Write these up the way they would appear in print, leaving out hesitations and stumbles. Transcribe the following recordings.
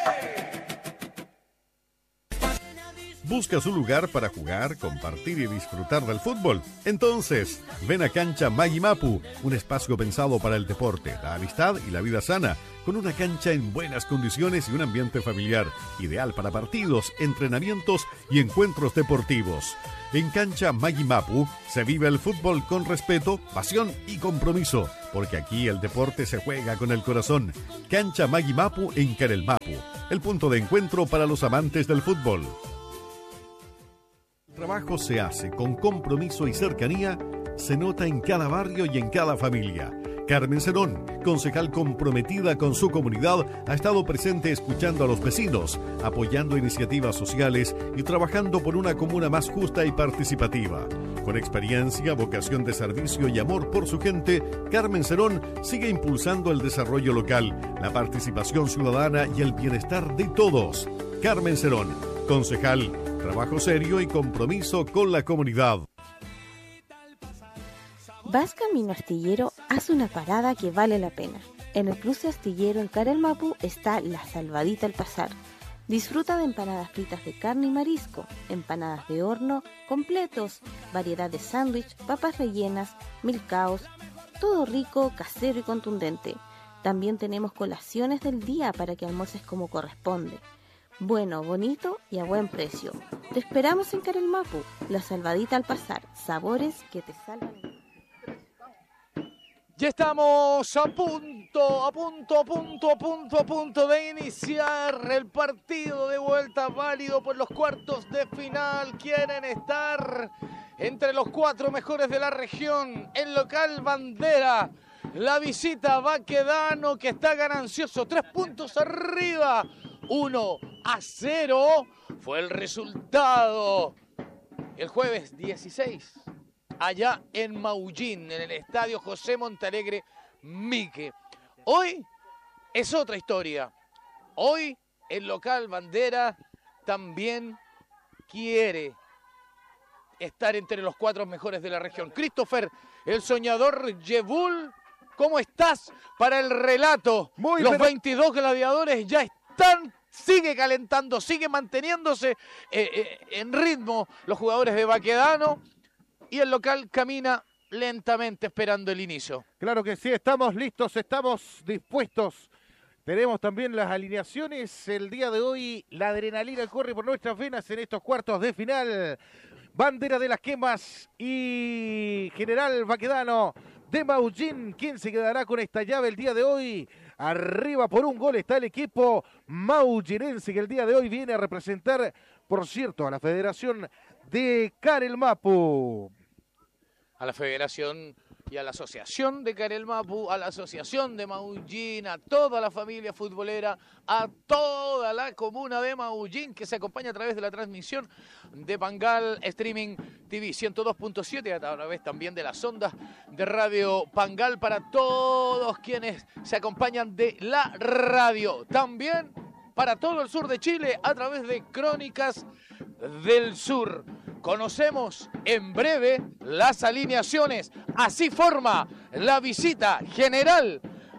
¿Buscas un lugar para jugar, compartir y disfrutar del fútbol? Entonces, ven a Cancha Maguimapu, un espacio pensado para el deporte, la amistad y la vida sana, con una cancha en buenas condiciones y un ambiente familiar, ideal para partidos, entrenamientos y encuentros deportivos. En Cancha Maguimapu se vive el fútbol con respeto, pasión y compromiso, porque aquí el deporte se juega con el corazón. Cancha Maguimapu en Carelmapu, el punto de encuentro para los amantes del fútbol. El trabajo se hace con compromiso y cercanía, se nota en cada barrio y en cada familia. Carmen Cerón, concejal comprometida con su comunidad, ha estado presente escuchando a los vecinos, apoyando iniciativas sociales y trabajando por una comuna más justa y participativa. Con experiencia, vocación de servicio y amor por su gente, Carmen Cerón sigue impulsando el desarrollo local, la participación ciudadana y el bienestar de todos. Carmen Cerón, concejal, trabajo serio y compromiso con la comunidad. Vas camino Astillero, haz una parada que vale la pena. En el cruce Astillero en Carelmapu está La Salvadita al Pasar. Disfruta de empanadas fritas de carne y marisco, empanadas de horno, completos, variedad de sándwich, papas rellenas, milcaos, todo rico, casero y contundente. También tenemos colaciones del día para que almuerces como corresponde. Bueno, bonito y a buen precio. Te esperamos en Carelmapu, La Salvadita al Pasar, sabores que te salvan. Ya estamos a punto de iniciar el partido de vuelta válido por los cuartos de final. Quieren estar entre los 4 mejores de la región. El local bandera, la visita Baquedano, que está ganancioso, 3 puntos arriba, 1-0 fue el resultado el jueves 16. Allá en Maullín, en el estadio José Montalegre Mique. Hoy es otra historia. Hoy el local bandera también quiere estar entre los 4 mejores de la región. Christopher, el soñador Yebul, ¿cómo estás para el relato? Los 22 gladiadores ya están. Sigue calentando, sigue manteniéndose en ritmo los jugadores de Baquedano. Y el local camina lentamente esperando el inicio. Claro que sí, estamos listos, estamos dispuestos. Tenemos también las alineaciones. El día de hoy la adrenalina corre por nuestras venas en estos cuartos de final. Bandera de las Quemas y General Baquedano de Maullín. ¿Quién se quedará con esta llave el día de hoy? Arriba por un gol está el equipo maullinense, que el día de hoy viene a representar, por cierto, a la Federación de Carelmapu. A la Federación y a la Asociación de Carelmapu, a la Asociación de Maullín, a toda la familia futbolera, a toda la comuna de Maullín que se acompaña a través de la transmisión de Pangal Streaming TV 102.7, a través también de las ondas de Radio Pangal para todos quienes se acompañan de la radio. También para todo el sur de Chile a través de Crónicas del Sur. Conocemos en breve las alineaciones. Así forma la visita General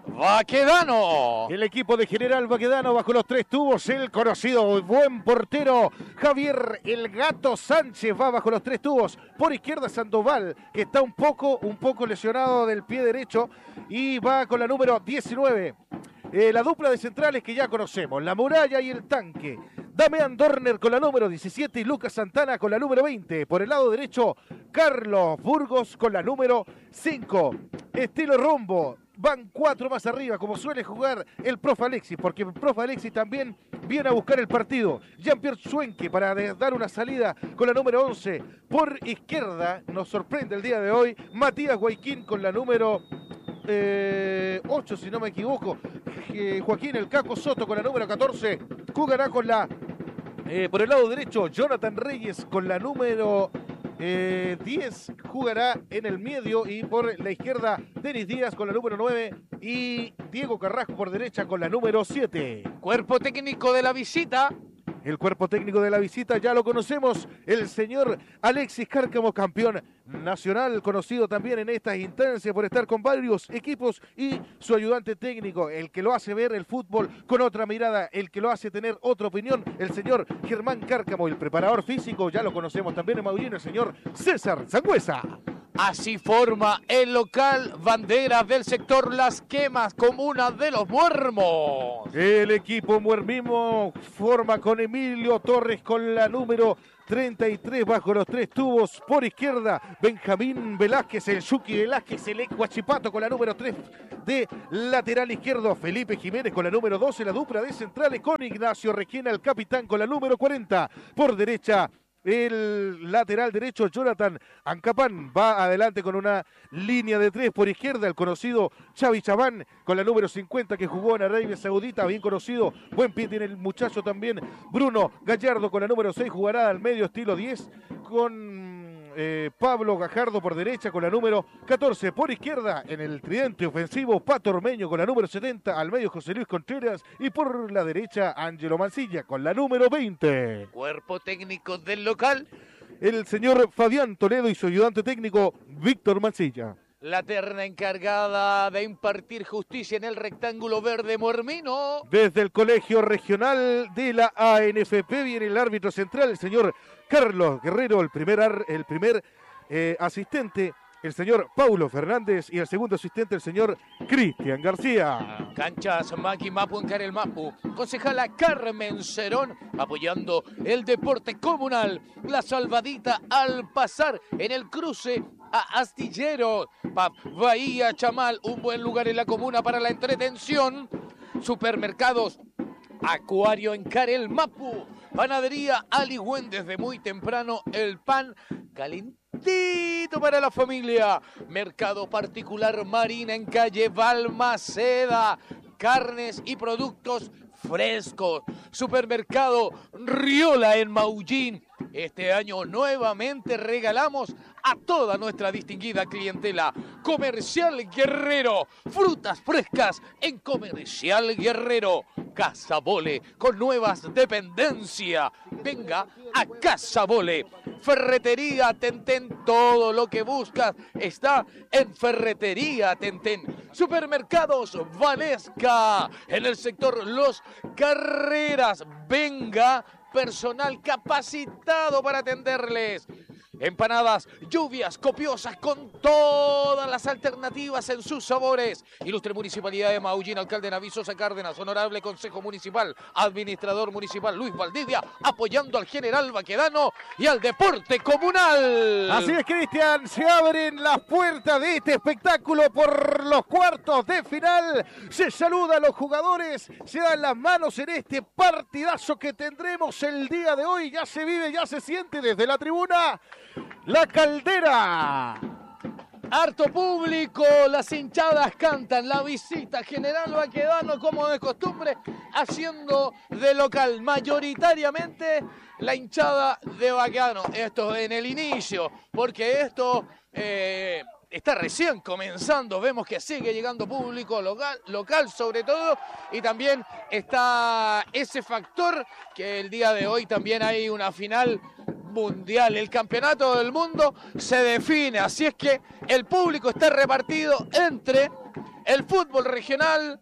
Baquedano. El equipo de General Baquedano bajo los 3 tubos. El conocido buen portero Javier El Gato Sánchez va bajo los 3 tubos. Por izquierda Sandoval, que está un poco lesionado del pie derecho y va con la número 19. La dupla de centrales que ya conocemos, la Muralla y el Tanque. Damián Dorner con la número 17 y Lucas Santana con la número 20. Por el lado derecho, Carlos Burgos con la número 5. Estilo Rombo, van 4 más arriba, como suele jugar el profe Alexis, porque el profe Alexis también viene a buscar el partido. Jean-Pierre Suenque para dar una salida con la número 11. Por izquierda, nos sorprende el día de hoy, Matías Guayquín con la número 8, si no me equivoco. Joaquín El Caco Soto con la número 14. Jugará con la por el lado derecho, Jonathan Reyes con la número 10 jugará en el medio, y por la izquierda Denis Díaz con la número 9 y Diego Carrasco por derecha con la número 7. Cuerpo técnico de la visita El cuerpo técnico de la visita ya lo conocemos, el señor Alexis Cárcamo, campeón nacional, conocido también en estas instancias por estar con varios equipos, y su ayudante técnico, el que lo hace ver el fútbol con otra mirada, el que lo hace tener otra opinión, el señor Germán Cárcamo. El preparador físico, ya lo conocemos también en Maullín, el señor César Sangüesa. Así forma el local Banderas del sector Las Quemas, comuna de Los Muermos. El equipo muermimo forma con Emilio Torres con la número 33 bajo los 3 tubos. Por izquierda, Benjamín Velázquez, el Yuki Velázquez, el Guachipato con la número 3 de lateral izquierdo. Felipe Jiménez con la número 12, la dupla de centrales con Ignacio Requena, el capitán, con la número 40. Por derecha, el lateral derecho, Jonathan Ancapán, va adelante con una línea de 3. Por izquierda, el conocido Xavi Chabán con la número 50, que jugó en Arabia Saudita, bien conocido. Buen pie tiene el muchacho también. Bruno Gallardo con la número 6, jugará al medio estilo 10 con Pablo Gajardo por derecha con la número 14. Por izquierda, en el tridente ofensivo, Pato Ormeño con la número 70, al medio José Luis Contreras, y por la derecha, Ángelo Mancilla con la número 20. Cuerpo técnico del local, el señor Fabián Toledo y su ayudante técnico, Víctor Mancilla. la terna encargada de impartir justicia en el rectángulo verde muermino. Desde el colegio regional de la ANFP viene el árbitro central, el señor Carlos Guerrero, el primer asistente, el señor Paulo Fernández, y el segundo asistente, el señor Cristian García. Canchas Maki Mapu en Carel Mapu. Concejala Carmen Cerón apoyando el deporte comunal. La salvadita al pasar en el cruce a Astillero. Bahía Chamal, un buen lugar en la comuna para la entretención. Supermercados Acuario en Carel Mapu. Panadería Aligüen, desde muy temprano el pan calentito para la familia. Mercado particular Marina en calle Balmaceda. Carnes y productos frescos. Supermercado Riola en Maullín. Este año nuevamente regalamos a toda nuestra distinguida clientela. Comercial Guerrero, frutas frescas en Comercial Guerrero. Casa Bole, con nuevas dependencias. Venga a Casa Bole. Ferretería Tentén, todo lo que buscas está en Ferretería Tentén. Supermercados Valesca, en el sector Los Carreras. Venga, personal capacitado para atenderles. Empanadas, lluvias copiosas con todas las alternativas en sus sabores. Ilustre Municipalidad de Maullín, alcalde Navisosa Cárdenas, honorable Consejo Municipal, administrador municipal Luis Valdivia, apoyando al general Baquedano y al deporte comunal. Así es, Cristian, se abren las puertas de este espectáculo por los cuartos de final. Se saluda a los jugadores, se dan las manos en este partidazo que tendremos el día de hoy. Ya se vive, ya se siente desde la tribuna La Caldera. Harto público, las hinchadas cantan, la visita general Baquedano como de costumbre, haciendo de local mayoritariamente la hinchada de Baquedano. Esto en el inicio, porque esto está recién comenzando. Vemos que sigue llegando público local sobre todo, y también está ese factor que el día de hoy también hay una final mundial. El campeonato del mundo se define, así es que el público está repartido entre el fútbol regional,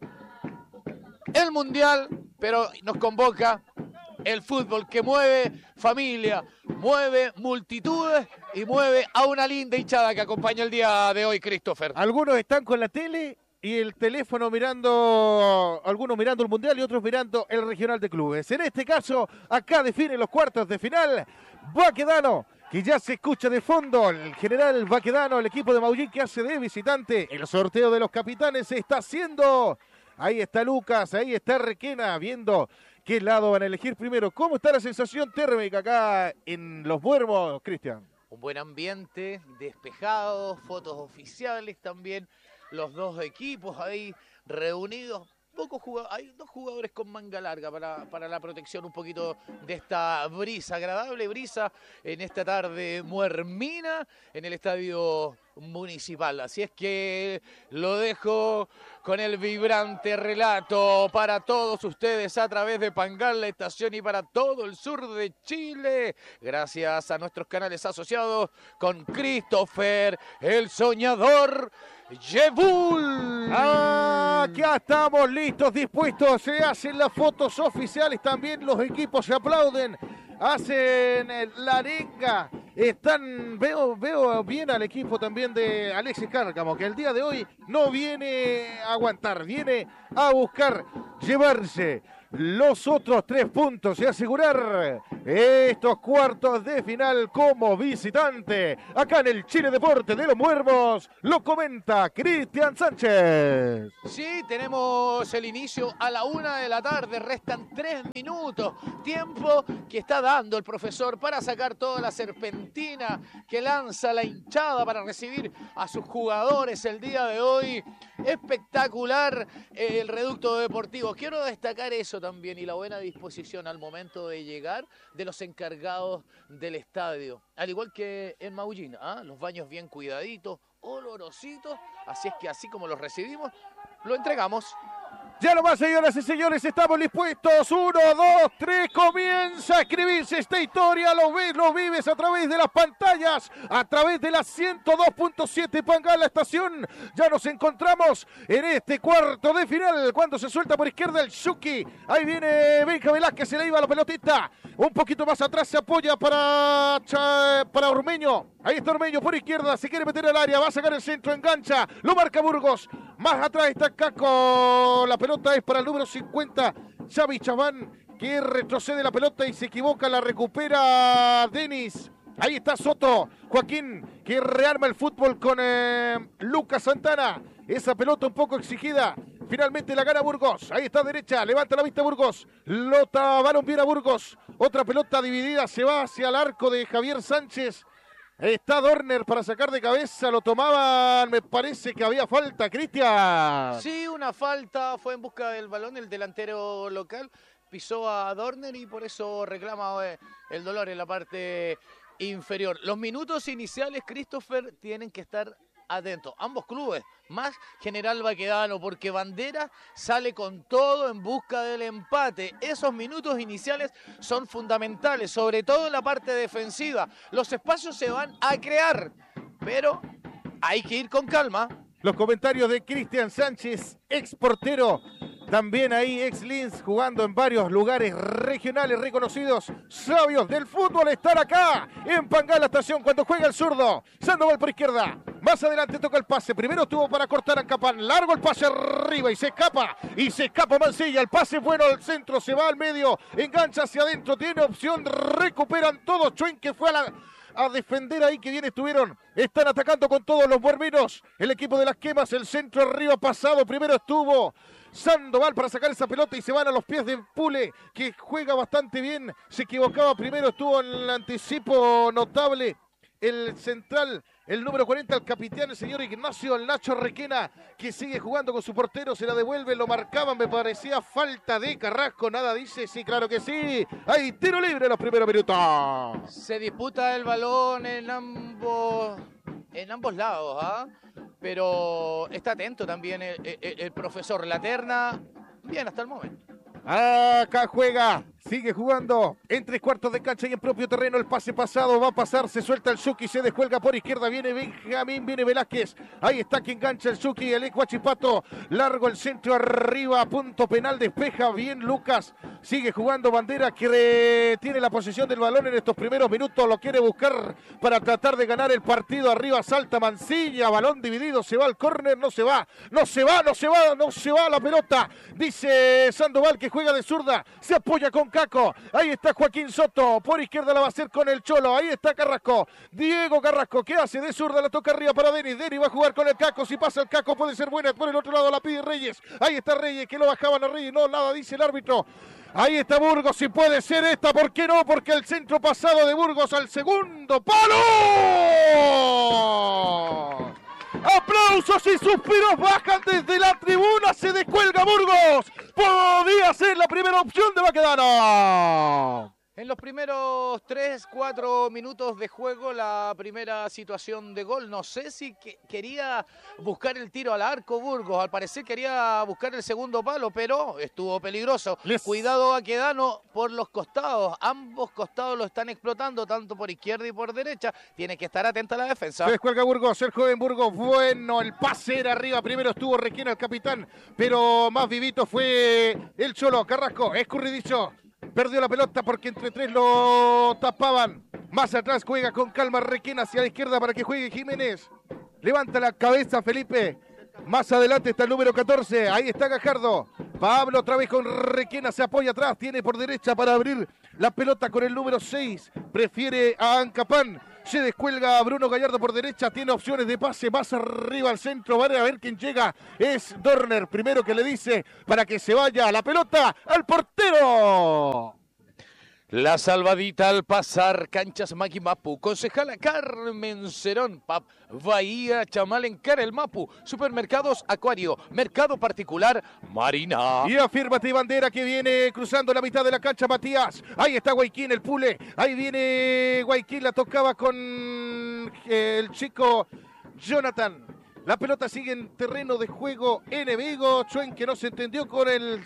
el mundial, pero nos convoca el fútbol que mueve familia, mueve multitudes y mueve a una linda hinchada que acompaña el día de hoy, Christopher. Algunos están con la tele y el teléfono mirando, algunos mirando el mundial y otros mirando el regional de clubes. En este caso, acá define los cuartos de final Baquedano, que ya se escucha de fondo, el general Baquedano, el equipo de Maullín que hace de visitante. El sorteo de los capitanes se está haciendo. Ahí está Lucas, ahí está Requena, viendo qué lado van a elegir primero. ¿Cómo está la sensación térmica acá en Los Muermos, Cristian? Un buen ambiente, despejado, fotos oficiales también, los dos equipos ahí reunidos. Hay dos jugadores con manga larga para la protección un poquito de esta brisa, agradable brisa en esta tarde muermina en el estadio Municipal. Así es que lo dejo con el vibrante relato para todos ustedes a través de Pangal, la estación, y para todo el sur de Chile. Gracias a nuestros canales asociados con Christopher, el soñador Yebul. Ya estamos listos, dispuestos. Se hacen las fotos oficiales. También los equipos se aplauden. Hacen la arenga. Veo bien al equipo también de Alexis Cárcamo, que el día de hoy no viene a aguantar, viene a buscar llevarse los otros 3 puntos y asegurar estos cuartos de final como visitante. Acá en el Chile Deporte de los Muervos lo comenta Cristian Sánchez. Sí, tenemos el inicio a la 1 de la tarde, restan 3 minutos, tiempo que está dando el profesor para sacar toda la serpentina que lanza la hinchada para recibir a sus jugadores el día de hoy. Espectacular el reducto deportivo. Quiero destacar eso también, y la buena disposición al momento de llegar de los encargados del estadio. Al igual que en Maullín, los baños bien cuidaditos, olorositos. Así es que así como los recibimos, lo entregamos. Ya nomás, señoras y señores, estamos dispuestos. 1, 2, 3, comienza a escribirse esta historia. Lo ves, lo vives a través de las pantallas, a través de la 102.7 Pangal, la estación. Ya nos encontramos en este cuarto de final, cuando se suelta por izquierda el Chucky. Ahí viene Benja Velázquez, se le iba la pelotita. Un poquito más atrás se apoya para Ormeño. Ahí está Ormeño por izquierda, se quiere meter al área, va a sacar el centro, engancha, lo marca Burgos. Más atrás está Caco, la pelota es para el número 50, Xavi Chaván, que retrocede la pelota y se equivoca, la recupera Denis. Ahí está Soto, Joaquín, que rearma el fútbol con Lucas Santana. Esa pelota un poco exigida, finalmente la gana Burgos. Ahí está derecha, levanta la vista Burgos, lota balón bien a Burgos. Otra pelota dividida, se va hacia el arco de Javier Sánchez. Está Dorner para sacar de cabeza, lo tomaban, me parece que había falta, Cristian. Sí, una falta, fue en busca del balón el delantero local, pisó a Dorner y por eso reclama el dolor en la parte inferior. Los minutos iniciales, Christopher, tienen que estar atentos, ambos clubes, más General Baquedano, porque Bandera sale con todo en busca del empate. Esos minutos iniciales son fundamentales, sobre todo en la parte defensiva. Los espacios se van a crear, pero hay que ir con calma. Los comentarios de Cristian Sánchez, ex portero, también ahí ex Linz, jugando en varios lugares regionales reconocidos. Sabios del fútbol están acá en Pangal, la estación, cuando juega el zurdo. Sandoval por izquierda, más adelante toca el pase. Primero estuvo para cortar a Capán, largo el pase arriba y se escapa Mancilla. El pase bueno al centro, se va al medio, engancha hacia adentro, tiene opción, recuperan todos. Chuen, que fue a defender ahí, que bien estuvieron. Están atacando con todos los buerminos. El equipo de las quemas, el centro arriba pasado. Primero estuvo Sandoval para sacar esa pelota y se van a los pies de Pule, que juega bastante bien. Se equivocaba primero, estuvo en el anticipo notable. El central, el número 40, el capitán, el señor Ignacio, el Nacho Requena, que sigue jugando con su portero, se la devuelve, lo marcaban, me parecía falta de Carrasco, nada dice, sí, claro que sí. Hay tiro libre en los primeros minutos. Se disputa el balón en ambos lados, pero está atento también el profesor. La terna, bien hasta el momento. Acá juega, sigue jugando en 3/4 de cancha y en propio terreno. El pase pasado va a pasar, se suelta el Chucky, se descuelga por izquierda, viene Benjamín, viene Velázquez. Ahí está que engancha el Chucky, el Ecuachipato, largo el centro arriba, punto penal, despeja bien Lucas. Sigue jugando Bandera, que tiene la posesión del balón en estos primeros minutos, lo quiere buscar para tratar de ganar el partido. Arriba salta Mancilla, balón dividido, se va al córner, no se va la pelota. Dice Sandoval que juega de zurda, se apoya con Caco. Ahí está Joaquín Soto, por izquierda la va a hacer con el Cholo. Ahí está Carrasco, Diego Carrasco, que hace de zurda, la toca arriba para Denis. Denis va a jugar con el Caco, si pasa el Caco puede ser buena. Por el otro lado la pide Reyes. Ahí está Reyes, que lo bajaban a Reyes, no, nada dice el árbitro. Ahí está Burgos, si puede ser esta, ¿por qué no? Porque el centro pasado de Burgos al segundo palo. Aplausos y suspiros bajan desde la tribuna, se descuelga Burgos. Podía ser la primera opción de Baquedano. En los primeros 3-4 minutos de juego, la primera situación de gol, no sé si quería buscar el tiro al arco Burgos, al parecer quería buscar el segundo palo, pero estuvo peligroso. Cuidado Baquedano por los costados, ambos costados lo están explotando, tanto por izquierda y por derecha, tiene que estar atenta a la defensa. Se descuelga Burgos, el joven Burgos, bueno, el pase era arriba, primero estuvo Requena, el capitán, pero más vivito fue el Cholo, Carrasco, escurridizo. Perdió la pelota porque entre tres lo tapaban. Más atrás juega con calma Requena hacia la izquierda para que juegue Jiménez. Levanta la cabeza Felipe. Más adelante está el número 14. Ahí está Gajardo. Pablo otra vez con Requena. Se apoya atrás. Tiene por derecha para abrir la pelota con el número 6. Prefiere a Ancapán. Se descuelga Bruno Gallardo por derecha. Tiene opciones de pase más arriba al centro. Vale a ver quién llega. Es Dorner. Primero que le dice para que se vaya la pelota al portero. La salvadita al pasar, Canchas Maqui Mapu, concejala Carmen Cerón, Pap, Bahía Chamal en Cara el Mapu, Supermercados Acuario, Mercado Particular Marina. Y afírmate bandera que viene cruzando la mitad de la cancha Matías. Ahí está Guayquín, el pule. Ahí viene Guayquín, la tocaba con el chico Jonathan. La pelota sigue en terreno de juego enemigo. Chuen que no se entendió con el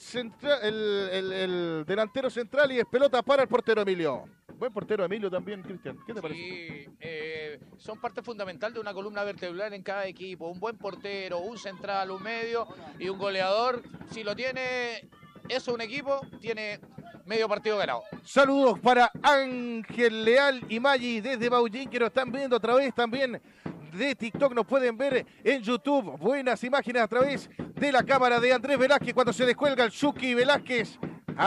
delantero central y es pelota para el portero Emilio. Buen portero Emilio también, Cristian. ¿Qué te parece? Sí, son parte fundamental de una columna vertebral en cada equipo. Un buen portero, un central, un medio y un goleador. Si lo tiene eso un equipo, tiene medio partido ganado. Saludos para Ángel Leal y Maggi desde Baullín que nos están viendo a través también de TikTok, nos pueden ver en YouTube. Buenas imágenes a través de la cámara de Andrés Velázquez cuando se descuelga el Chucky Velázquez.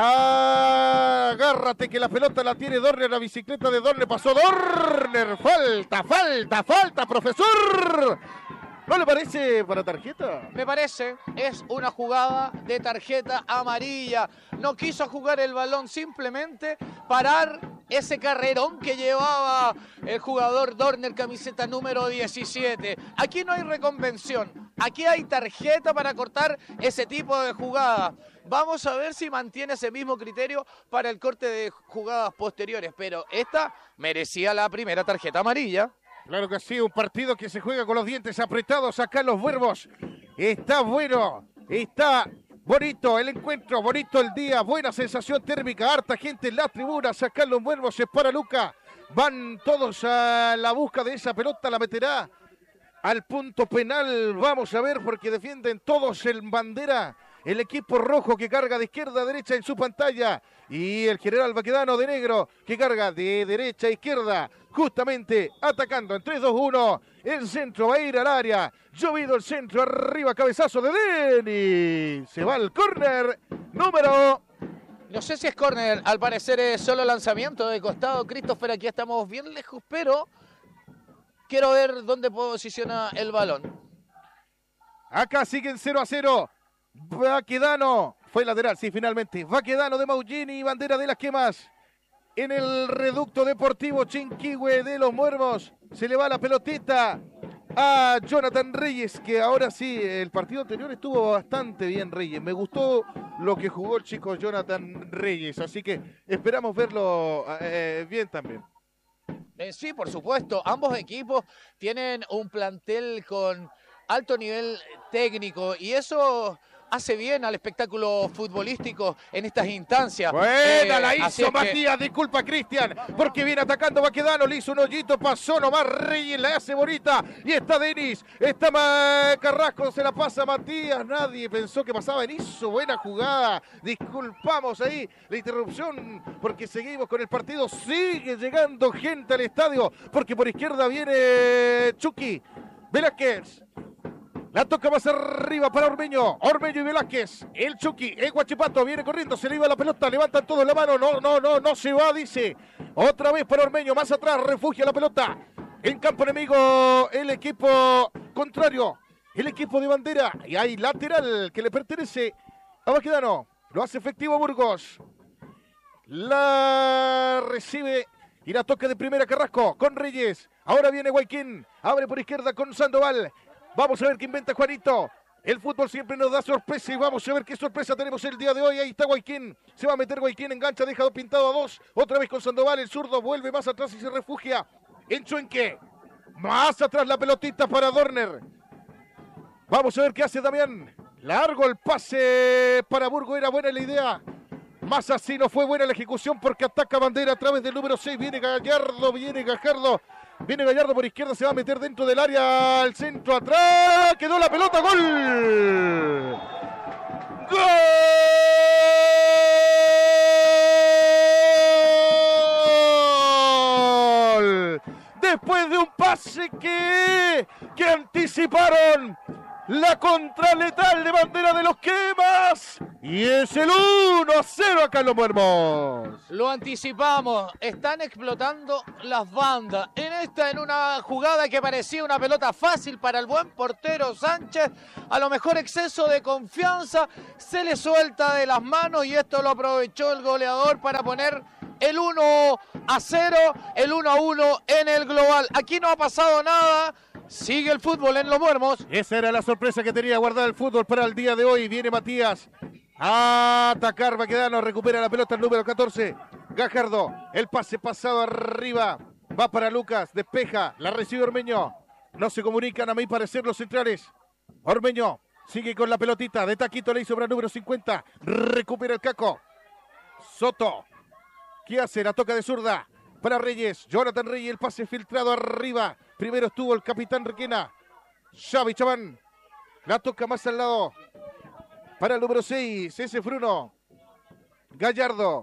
Agárrate que la pelota la tiene Dorner, la bicicleta de Dorner pasó Dorner. Falta, profesor. ¿No le parece para tarjeta? Me parece, es una jugada de tarjeta amarilla. No quiso jugar el balón, simplemente parar ese carrerón que llevaba el jugador Dorner, camiseta número 17. Aquí no hay reconvención, aquí hay tarjeta para cortar ese tipo de jugada. Vamos a ver si mantiene ese mismo criterio para el corte de jugadas posteriores, pero esta merecía la primera tarjeta amarilla. Claro que sí, un partido que se juega con los dientes apretados acá en Los Vuelvos. Está bueno, está bonito el encuentro, bonito el día, buena sensación térmica, harta gente en la tribuna, acá en Los Vuelvos, se para Luca. Van todos a la busca de esa pelota, la meterá al punto penal. Vamos a ver porque defienden todos en bandera. El equipo rojo que carga de izquierda a derecha en su pantalla. Y el general Baquedano de negro que carga de derecha a izquierda. Justamente atacando en 3-2-1. El centro va a ir al área. Llovido el centro arriba. Cabezazo de Denis. Se va al córner. Número... No sé si es córner. Al parecer es solo lanzamiento de costado. Christopher, aquí estamos bien lejos. Pero quiero ver dónde posiciona el balón. Acá siguen 0-0. Baquedano, fue lateral, sí, finalmente. Baquedano de Maullín y bandera de las quemas. En el reducto deportivo Chinquihue de Los Muervos. Se le va la pelotita a Jonathan Reyes, que ahora sí, el partido anterior estuvo bastante bien Reyes. Me gustó lo que jugó el chico Jonathan Reyes, así que esperamos verlo bien también. Sí, por supuesto. Ambos equipos tienen un plantel con alto nivel técnico y eso hace bien al espectáculo futbolístico en estas instancias. Buena la hizo Matías, disculpa Cristian, porque viene atacando Baquedano, le hizo un hoyito, pasó nomás Reyes, la hace bonita, y está Denis, está Carrasco, se la pasa Matías, nadie pensó que pasaba, hizo buena jugada, disculpamos ahí la interrupción, porque seguimos con el partido, sigue llegando gente al estadio, porque por izquierda viene Chucky Velázquez. La toca más arriba para Ormeño y Velázquez. El Chucky, el Guachipato viene corriendo, se le iba la pelota, levantan todos la mano. No se va, dice. Otra vez para Ormeño, más atrás, refugia la pelota. En campo enemigo, el equipo contrario, el equipo de bandera. Y hay lateral que le pertenece a Baquedano. Lo hace efectivo Burgos. La recibe y la toca de primera Carrasco con Reyes. Ahora viene Guayquín, abre por izquierda con Sandoval. Vamos a ver qué inventa Juanito. El fútbol siempre nos da sorpresa y vamos a ver qué sorpresa tenemos el día de hoy. Ahí está Guayquín, se va a meter Guayquín, engancha, deja pintado a 2. Otra vez con Sandoval, el zurdo vuelve más atrás y se refugia en Chuenque. Más atrás la pelotita para Dorner. Vamos a ver qué hace Damián. Largo el pase para Burgo, era buena la idea. Más así no fue buena la ejecución porque ataca Bandera a través del número 6. Viene Gallardo, viene Gajardo. Viene Gallardo por izquierda, se va a meter dentro del área, al centro atrás, quedó la pelota, ¡gol! ¡Gol! Después de un pase que anticiparon la contraletal de Bandera de los Quemas. Y es el 1-0 acá en Los Muermos. Lo anticipamos, están explotando las bandas. En una jugada que parecía una pelota fácil para el buen portero Sánchez, a lo mejor exceso de confianza, se le suelta de las manos y esto lo aprovechó el goleador para poner el 1-0, el 1-1 en el global. Aquí no ha pasado nada. Sigue el fútbol en Los Muermos. Esa era la sorpresa que tenía guardada el fútbol para el día de hoy. Viene Matías a atacar. Baquedano recupera la pelota el número 14. Gajardo, el pase pasado arriba. Va para Lucas, despeja, la recibe Ormeño. No se comunican a mi parecer los centrales. Ormeño sigue con la pelotita. De taquito le hizo para el número 50. Recupera el Caco. Soto. ¿Qué hace? La toca de zurda para Reyes. Jonathan Reyes, el pase filtrado arriba. Primero estuvo el capitán Requena. Xavi Chabán. La toca más al lado. Para el número 6. Ese Fruno. Gallardo.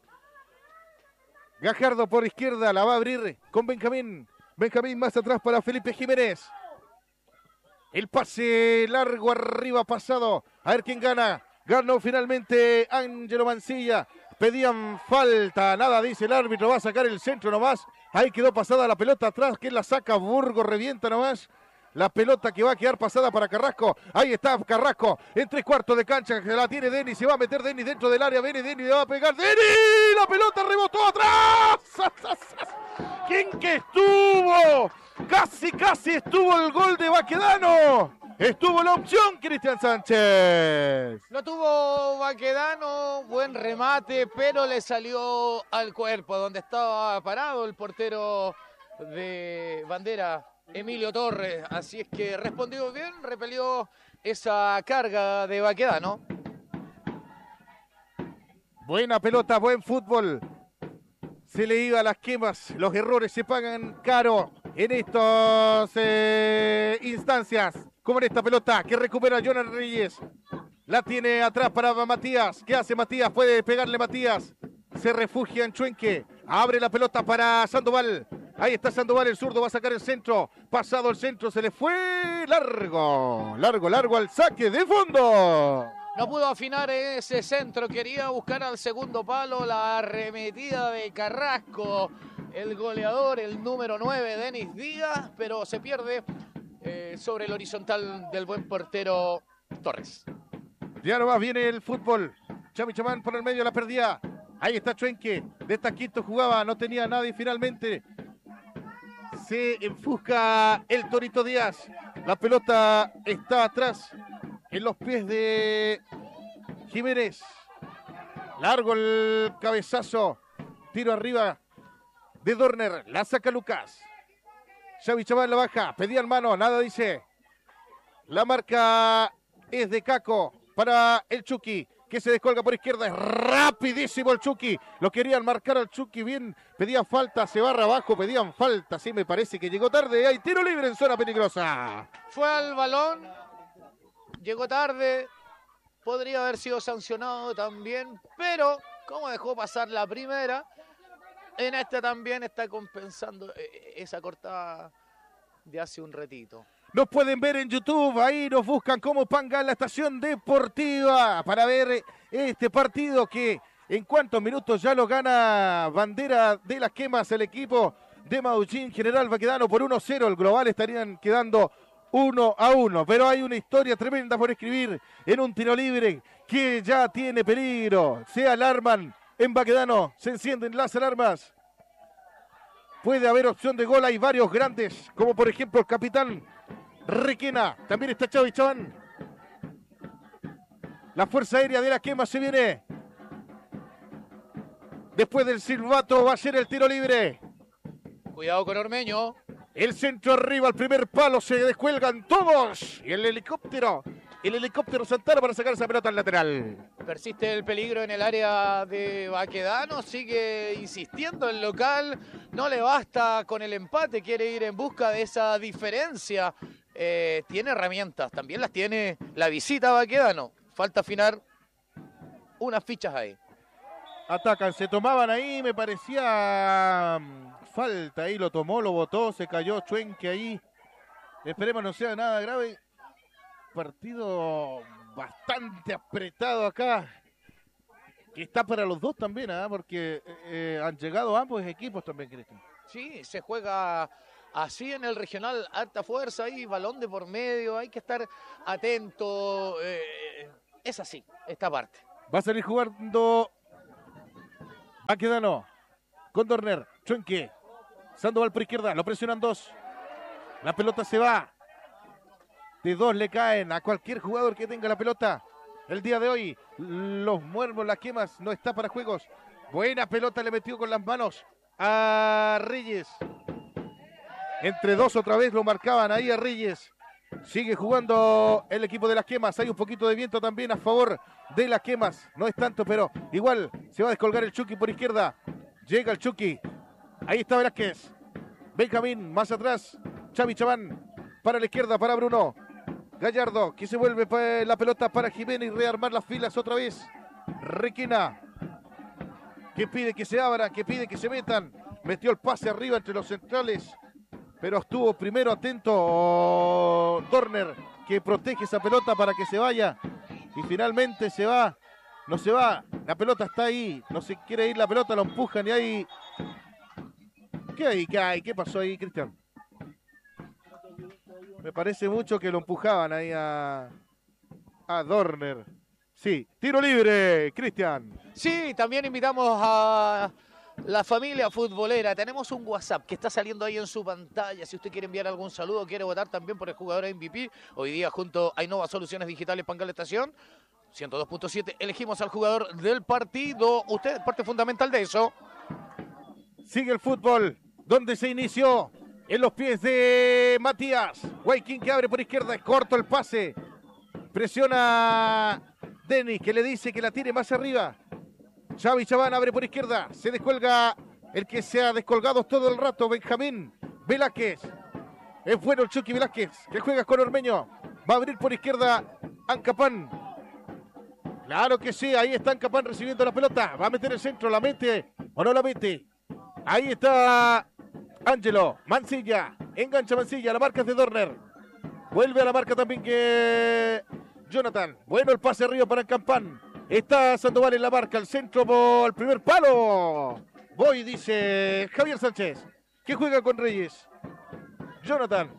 Gajardo por izquierda. La va a abrir con Benjamín. Benjamín más atrás para Felipe Jiménez. El pase largo arriba pasado. A ver quién gana. Ganó finalmente Ángelo Mancilla. Pedían falta, nada dice el árbitro, va a sacar el centro nomás. Ahí quedó pasada la pelota atrás, que la saca Burgo, revienta nomás. La pelota que va a quedar pasada para Carrasco. Ahí está Carrasco, en 3/4 de cancha, que la tiene Denis, se va a meter Denis dentro del área, viene Denis, le va a pegar Denis, la pelota rebotó atrás. ¿Quién que estuvo? Casi estuvo el gol de Baquedano. Estuvo la opción, Cristian Sánchez. Lo tuvo Baquedano, buen remate, pero le salió al cuerpo, donde estaba parado el portero de Bandera, Emilio Torres. Así es que respondió bien, repelió esa carga de Baquedano. Buena pelota, buen fútbol. Se le iba a las quemas, los errores se pagan caro en estas instancias. Como en esta pelota que recupera Jonathan Reyes. La tiene atrás para Matías. ¿Qué hace Matías? Puede pegarle Matías. Se refugia en Chuenque. Abre la pelota para Sandoval. Ahí está Sandoval, el zurdo va a sacar el centro. Pasado el centro, se le fue largo al saque de fondo. No pudo afinar ese centro, quería buscar al segundo palo, la arremetida de Carrasco, el goleador, el número 9, Denis Díaz, pero se pierde sobre el horizontal del buen portero Torres. Ya no más viene el fútbol. Xavi Chamán por el medio la perdía. Ahí está Chuenque, de taquito jugaba, no tenía nadie finalmente. Se enfusca el Torito Díaz. La pelota está atrás, en los pies de Jiménez. Largo el cabezazo. Tiro arriba de Dorner. La saca Lucas. Xavi Chamán la baja. Pedían mano. Nada dice. La marca es de Caco para el Chucky, que se descolga por izquierda. Es rapidísimo el Chucky. Lo querían marcar al Chucky bien. Pedían falta. Se barra abajo. Pedían falta. Sí, me parece que llegó tarde. Hay tiro libre en zona peligrosa. Fue al balón. Llegó tarde. Podría haber sido sancionado también. Pero como dejó pasar la primera, en esta también está compensando esa cortada de hace un ratito. Nos pueden ver en YouTube, ahí nos buscan como Panga en la estación deportiva para ver este partido que en cuantos minutos ya lo gana Bandera de las Quemas, el equipo de Maullín. General Baquedano por 1-0, el global estarían quedando 1-1, pero hay una historia tremenda por escribir en un tiro libre que ya tiene peligro. Se alarman en Baquedano, se encienden las alarmas. Puede haber opción de gol, hay varios grandes, como por ejemplo el capitán Requena. También está Xavi Chabán. La fuerza aérea de la quema se viene. Después del silbato va a ser el tiro libre. Cuidado con Ormeño. El centro arriba, al primer palo, se descuelgan todos. Y el helicóptero Santana para sacar esa pelota al lateral. Persiste el peligro en el área de Baquedano, sigue insistiendo el local, no le basta con el empate, quiere ir en busca de esa diferencia. Tiene herramientas, también las tiene la visita a Baquedano. Falta afinar unas fichas ahí. Atacan, se tomaban ahí, me parecía falta ahí, lo tomó, lo botó, se cayó Chuenque ahí. Esperemos no sea nada grave. Partido bastante apretado acá, que está para los dos también, porque han llegado ambos equipos también, Cristian. Sí, se juega así en el regional, alta fuerza ahí, balón de por medio, hay que estar atento. Es así, esta parte. Va a salir jugando Baquedano con Dorner, Chuenque, Sandoval por izquierda, lo presionan dos. La pelota se va. De dos le caen a cualquier jugador que tenga la pelota. El día de hoy, los muermos, las quemas, no está para juegos. Buena pelota le metió con las manos a Reyes. Entre dos otra vez lo marcaban ahí a Reyes. Sigue jugando el equipo de las quemas. Hay un poquito de viento también a favor de las quemas. No es tanto, pero igual se va a descolgar el Chucky por izquierda. Llega el Chucky. Ahí está Velázquez. Benjamín más atrás. Xavi Chaván para la izquierda, para Bruno. Gallardo, que se vuelve la pelota para Jiménez y rearmar las filas otra vez. Requena, que pide que se abran, que pide que se metan. Metió el pase arriba entre los centrales, pero estuvo primero atento Dorner, que protege esa pelota para que se vaya. Y finalmente se va, no se va, la pelota está ahí, no se quiere ir la pelota, lo empujan y ahí... ¿Qué hay? ¿Qué hay? ¿Qué pasó ahí, Cristian? Me parece mucho que lo empujaban ahí a Dorner. Sí, tiro libre, Cristian. Sí, también invitamos a la familia futbolera. Tenemos un WhatsApp que está saliendo ahí en su pantalla. Si usted quiere enviar algún saludo, quiere votar también por el jugador MVP. Hoy día junto a Innova Soluciones Digitales Pangal Estación 102.7 elegimos al jugador del partido. Usted es parte fundamental de eso. Sigue el fútbol, donde se inició. En los pies de Matías. Guayquín que abre por izquierda. Es corto el pase. Presiona Denis, que le dice que la tire más arriba. Xavi Chaván abre por izquierda. Se descuelga el que se ha descolgado todo el rato. Benjamín Velázquez. Es bueno el Chucky Velázquez, que juega con Ormeño. Va a abrir por izquierda Ancapán. Claro que sí. Ahí está Ancapán recibiendo la pelota. Va a meter el centro. ¿La mete o no la mete? Ahí está Ángelo, Mancilla, engancha Mancilla, la marca es de Dorner. Vuelve a la marca también que Jonathan. Bueno el pase arriba para Campán. Está Sandoval en la marca, el centro por el primer palo. Voy, dice Javier Sánchez, que juega con Reyes. Jonathan.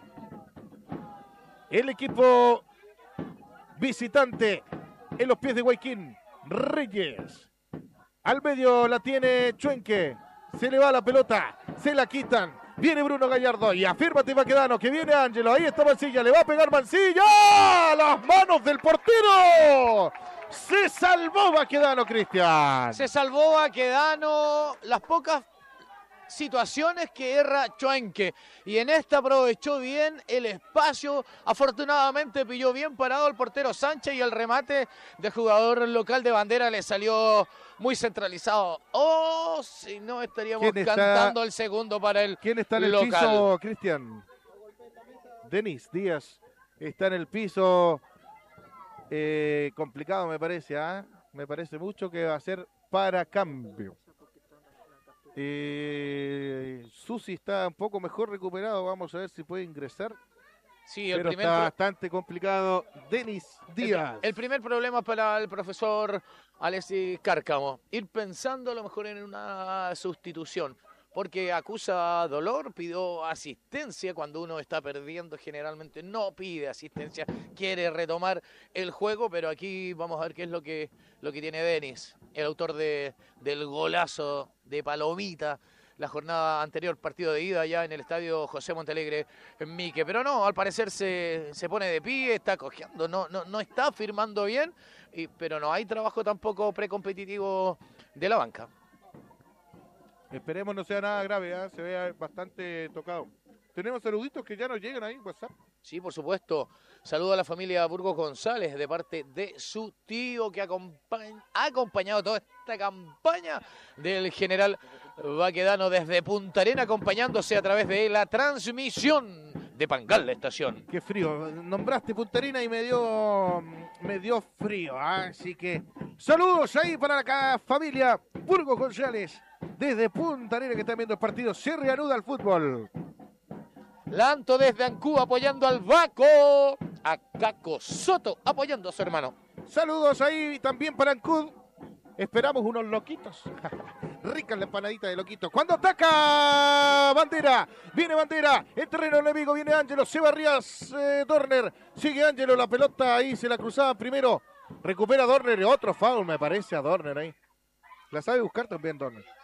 El equipo visitante en los pies de Guayquín. Reyes. Al medio la tiene Chuenque. Se le va la pelota, se la quitan. Viene Bruno Gallardo y afírmate Baquedano, que viene Ángelo. Ahí está Mancilla, le va a pegar Mancilla. ¡Ah! ¡Las manos del portero! Se salvó Baquedano, Cristian. Se salvó Baquedano. Las pocas situaciones que erra Chuenque. Y en esta aprovechó bien el espacio. Afortunadamente pilló bien parado el portero Sánchez y el remate del jugador local de Bandera le salió muy centralizado. Oh, si no estaríamos cantando el segundo para el local. ¿Quién está en el piso, Cristian? Denis Díaz está en el piso. Complicado me parece, Me parece mucho que va a ser para cambio. Susi está un poco mejor recuperado. Vamos a ver si puede ingresar. Sí, pero está bastante complicado. Denis Díaz. El primer problema para el profesor Alexis Cárcamo. Ir pensando a lo mejor en una sustitución. Porque acusa dolor, pidió asistencia. Cuando uno está perdiendo generalmente no pide asistencia. Quiere retomar el juego, pero aquí vamos a ver qué es lo que tiene Denis. El autor del golazo de Palomita. la jornada anterior, partido de ida ya en el estadio José Montalegre en Mique. Pero no, al parecer se pone de pie, está cojeando, no está firmando bien, pero no hay trabajo tampoco precompetitivo de la banca. Esperemos no sea nada grave, ¿eh? Se vea bastante tocado. Tenemos saluditos que ya nos llegan ahí en WhatsApp. Sí, por supuesto. Saludo a la familia Burgos González de parte de su tío que ha acompañado toda esta campaña del general Baquedano desde Punta Arenas, acompañándose a través de la transmisión de Pangal, la estación. Qué frío. Nombraste Punta Arenas y me dio frío, ¿eh? Así que saludos ahí para la familia Burgos González desde Punta Arenas que están viendo el partido. Se reanuda el fútbol. Lanto desde Ancú apoyando al Baco. A Caco Soto apoyando a su hermano. Saludos ahí también para Ancud. Esperamos unos loquitos. Rica la empanadita de loquitos. Cuando ataca Bandera. Viene Bandera. En terreno enemigo viene Ángelo. Se Barrías Dorner. Sigue Ángelo. La pelota ahí se la cruzaba primero. Recupera Dorner. Otro foul me parece a Dorner ahí. La sabe buscar también Dorner.